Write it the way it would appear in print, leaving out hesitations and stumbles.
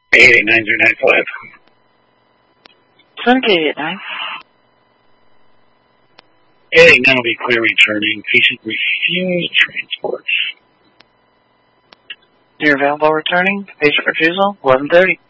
889-095. Sunday at 9. 889 will be clear returning. Patient refused transport. You're available returning. Patient refusal, 11:30.